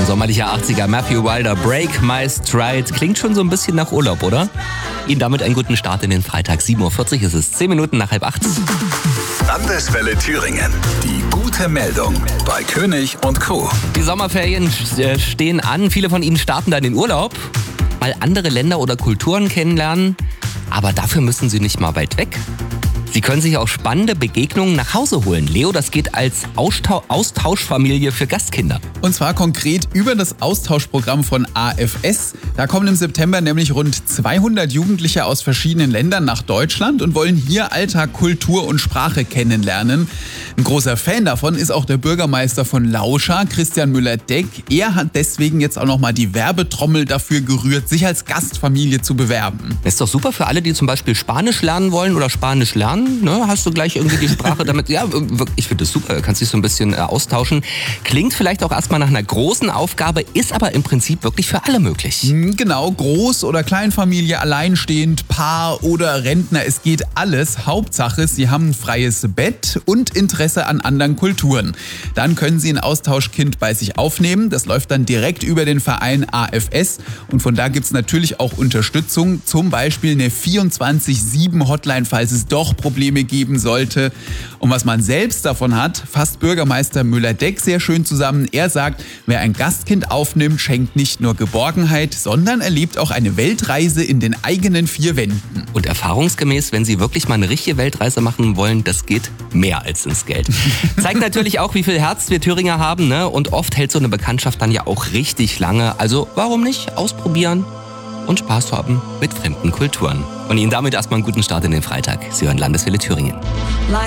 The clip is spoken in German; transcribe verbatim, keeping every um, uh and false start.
sommerlicher achtziger, Matthew Wilder, Break My Stride. Klingt schon so ein bisschen nach Urlaub, oder? Ihnen damit einen guten Start in den Freitag. sieben Uhr vierzig ist es, zehn Minuten nach halb acht. Landeswelle Thüringen. Die gute Meldung bei König und Co. Die Sommerferien stehen an. Viele von Ihnen starten dann in den Urlaub, mal andere Länder oder Kulturen kennenlernen. Aber dafür müssen Sie nicht mal weit weg. Sie können sich auch spannende Begegnungen nach Hause holen. Leo, das geht als Austau- Austauschfamilie für Gastkinder. Und zwar konkret über das Austauschprogramm von A F S. Da kommen im September nämlich rund zweihundert Jugendliche aus verschiedenen Ländern nach Deutschland und wollen hier Alltag, Kultur und Sprache kennenlernen. Ein großer Fan davon ist auch der Bürgermeister von Lauscha, Christian Müller-Deck. Er hat deswegen jetzt auch nochmal die Werbetrommel dafür gerührt, sich als Gastfamilie zu bewerben. Das ist doch super für alle, die zum Beispiel Spanisch lernen wollen oder Spanisch lernen. Ne? Hast du gleich irgendwie die Sprache damit? Ja, ich finde das super. Kannst dich so ein bisschen äh, austauschen. Klingt vielleicht auch erstmal nach einer großen Aufgabe, ist aber im Prinzip wirklich für alle möglich. Genau, Groß- oder Kleinfamilie, alleinstehend, Paar oder Rentner, es geht alles. Hauptsache, Sie haben ein freies Bett und Interesse an anderen Kulturen. Dann können Sie ein Austauschkind bei sich aufnehmen. Das läuft dann direkt über den Verein A F S. Und von da gibt es natürlich auch Unterstützung. Zum Beispiel eine vierundzwanzig sieben Hotline, falls es doch Probleme geben sollte. Und was man selbst davon hat, fasst Bürgermeister Müller-Deck sehr schön zusammen. Er sagt, wer ein Gastkind aufnimmt, schenkt nicht nur Geborgenheit, sondern erlebt auch eine Weltreise in den eigenen vier Wänden. Und erfahrungsgemäß, wenn Sie wirklich mal eine richtige Weltreise machen wollen, das geht mehr als ins Geld. Zeigt natürlich auch, wie viel Herz wir Thüringer haben, ne? Und oft hält so eine Bekanntschaft dann ja auch richtig lange. Also warum nicht ausprobieren und Spaß haben mit fremden Kulturen. Und Ihnen damit erstmal einen guten Start in den Freitag. Sie hören Landeswelle Thüringen.